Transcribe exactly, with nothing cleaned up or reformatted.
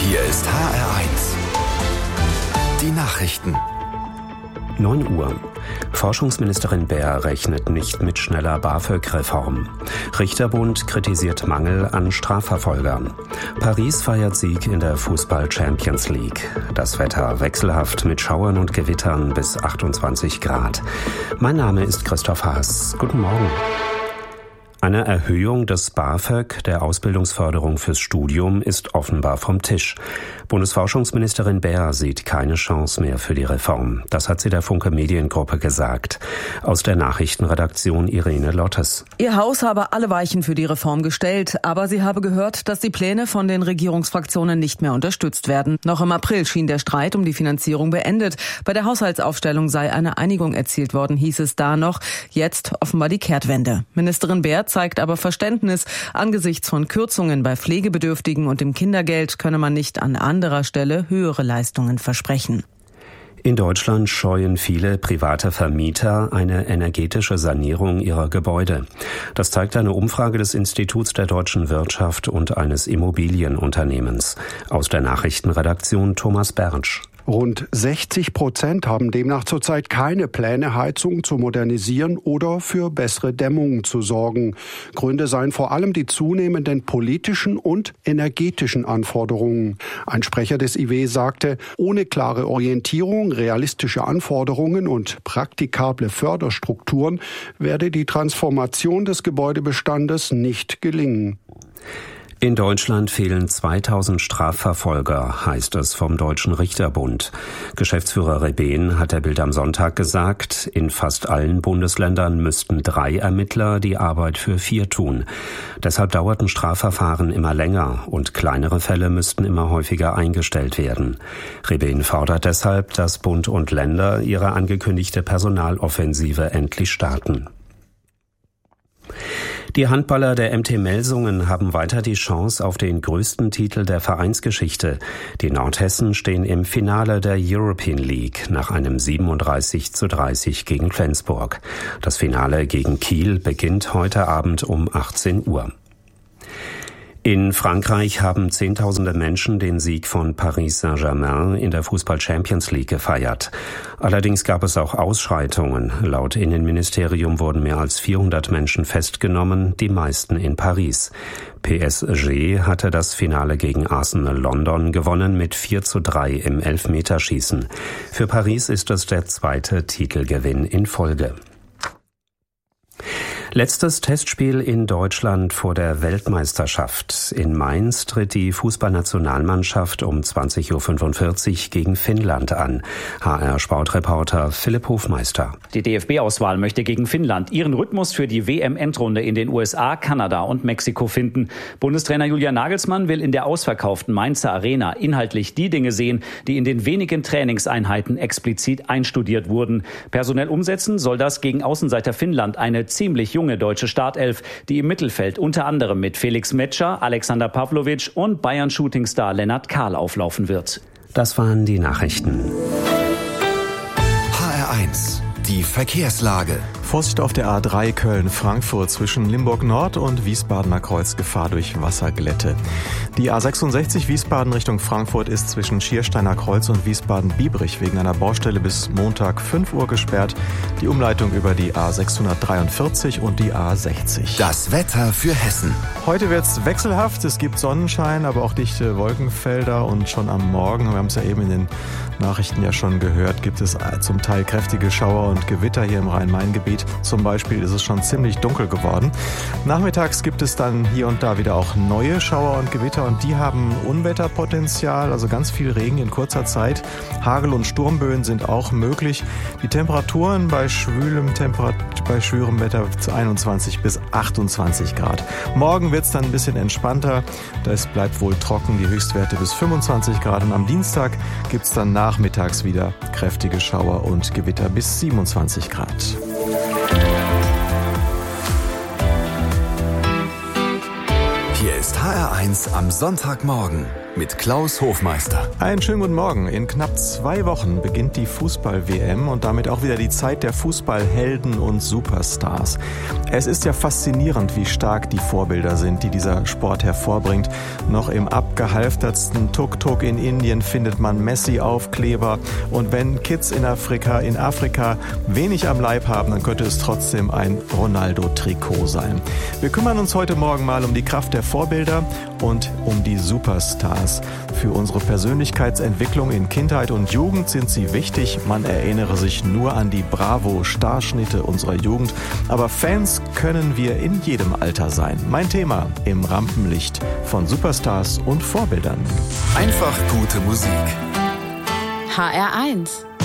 Hier ist H R eins. Die Nachrichten. neun Uhr. Forschungsministerin Baer rechnet nicht mit schneller BAföG-Reform. Richterbund kritisiert Mangel an Strafverfolgern. Paris feiert Sieg in der Fußball-Champions League. Das Wetter wechselhaft mit Schauern und Gewittern bis achtundzwanzig Grad. Mein Name ist Christoph Haas. Guten Morgen. Eine Erhöhung des BAföG, der Ausbildungsförderung fürs Studium, ist offenbar vom Tisch. Bundesforschungsministerin Baer sieht keine Chance mehr für die Reform. Das hat sie der Funke Mediengruppe gesagt. Aus der Nachrichtenredaktion Irene Lottes. Ihr Haus habe alle Weichen für die Reform gestellt, aber sie habe gehört, dass die Pläne von den Regierungsfraktionen nicht mehr unterstützt werden. Noch im April schien der Streit um die Finanzierung beendet. Bei der Haushaltsaufstellung sei eine Einigung erzielt worden, hieß es da noch. Jetzt offenbar die Kehrtwende. Ministerin Baer zeigt aber Verständnis. Angesichts von Kürzungen bei Pflegebedürftigen und dem Kindergeld könne man nicht an anderer Stelle höhere Leistungen versprechen. In Deutschland scheuen viele private Vermieter eine energetische Sanierung ihrer Gebäude. Das zeigt eine Umfrage des Instituts der deutschen Wirtschaft und eines Immobilienunternehmens. Aus der Nachrichtenredaktion Thomas Bertsch. Rund sechzig Prozent haben demnach zurzeit keine Pläne, Heizungen zu modernisieren oder für bessere Dämmung zu sorgen. Gründe seien vor allem die zunehmenden politischen und energetischen Anforderungen. Ein Sprecher des I W sagte, ohne klare Orientierung, realistische Anforderungen und praktikable Förderstrukturen werde die Transformation des Gebäudebestandes nicht gelingen. In Deutschland fehlen zweitausend Strafverfolger, heißt es vom Deutschen Richterbund. Geschäftsführer Rebehn hat der Bild am Sonntag gesagt, in fast allen Bundesländern müssten drei Ermittler die Arbeit für vier tun. Deshalb dauerten Strafverfahren immer länger und kleinere Fälle müssten immer häufiger eingestellt werden. Rebehn fordert deshalb, dass Bund und Länder ihre angekündigte Personaloffensive endlich starten. Die Handballer der M T Melsungen haben weiter die Chance auf den größten Titel der Vereinsgeschichte. Die Nordhessen stehen im Finale der European League nach einem siebenunddreißig zu dreißig gegen Flensburg. Das Finale gegen Kiel beginnt heute Abend um achtzehn Uhr. In Frankreich haben Zehntausende Menschen den Sieg von Paris Saint-Germain in der Fußball-Champions League gefeiert. Allerdings gab es auch Ausschreitungen. Laut Innenministerium wurden mehr als vierhundert Menschen festgenommen, die meisten in Paris. P S G hatte das Finale gegen Arsenal London gewonnen mit vier zu drei im Elfmeterschießen. Für Paris ist es der zweite Titelgewinn in Folge. Letztes Testspiel in Deutschland vor der Weltmeisterschaft. In Mainz tritt die Fußballnationalmannschaft um zwanzig Uhr fünfundvierzig gegen Finnland an. H R-Sportreporter Philipp Hofmeister. Die D F B-Auswahl möchte gegen Finnland ihren Rhythmus für die W M-Endrunde in den U S A, Kanada und Mexiko finden. Bundestrainer Julian Nagelsmann will in der ausverkauften Mainzer Arena inhaltlich die Dinge sehen, die in den wenigen Trainingseinheiten explizit einstudiert wurden. Personell umsetzen soll das gegen Außenseiter Finnland eine ziemlich junge deutsche Startelf, die im Mittelfeld unter anderem mit Felix Metscher, Alexander Pavlovic und Bayern-Shootingstar Lennart Kahl auflaufen wird. Das waren die Nachrichten. H R eins. Die Verkehrslage. Vorsicht auf der A drei Köln-Frankfurt zwischen Limburg Nord und Wiesbadener Kreuz, Gefahr durch Wasserglätte. Die A sechsundsechzig Wiesbaden Richtung Frankfurt ist zwischen Schiersteiner Kreuz und Wiesbaden-Biebrich wegen einer Baustelle bis Montag fünf Uhr gesperrt. Die Umleitung über die A sechshundertdreiundvierzig und die A sechzig. Das Wetter für Hessen. Heute wird's wechselhaft. Es gibt Sonnenschein, aber auch dichte Wolkenfelder. Und schon am Morgen, wir haben es ja eben in den Nachrichten ja schon gehört, gibt es zum Teil kräftige Schauer und Gewitter hier im Rhein-Main-Gebiet. Zum Beispiel ist es schon ziemlich dunkel geworden. Nachmittags gibt es dann hier und da wieder auch neue Schauer und Gewitter und die haben Unwetterpotenzial, also ganz viel Regen in kurzer Zeit. Hagel- und Sturmböen sind auch möglich. Die Temperaturen bei schwülem, Temperat- bei schwülem Wetter zu einundzwanzig bis achtundzwanzig Grad. Morgen wird es dann ein bisschen entspannter. Es bleibt wohl trocken, die Höchstwerte bis fünfundzwanzig Grad. Und am Dienstag gibt es dann nachmittags wieder kräftige Schauer und Gewitter bis siebenundzwanzig Grad. Hier ist H R eins am Sonntagmorgen. mit Klaus Hofmeister. Einen schönen guten Morgen. In knapp zwei Wochen beginnt die Fußball-W M und damit auch wieder die Zeit der Fußballhelden und Superstars. Es ist ja faszinierend, wie stark die Vorbilder sind, die dieser Sport hervorbringt. Noch im abgehalftertsten Tuk-Tuk in Indien findet man Messi-Aufkleber. Und wenn Kids in Afrika, in Afrika wenig am Leib haben, dann könnte es trotzdem ein Ronaldo-Trikot sein. Wir kümmern uns heute Morgen mal um die Kraft der Vorbilder und um die Superstars. Für unsere Persönlichkeitsentwicklung in Kindheit und Jugend sind sie wichtig. Man erinnere sich nur an die Bravo-Starschnitte unserer Jugend. Aber Fans können wir in jedem Alter sein. Mein Thema im Rampenlicht von Superstars und Vorbildern. Einfach gute Musik. H R eins